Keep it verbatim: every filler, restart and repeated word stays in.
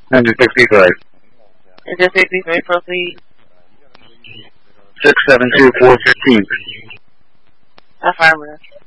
one sixty-five. one sixty-five, proceed. six seven two four fifteen. Affirmative.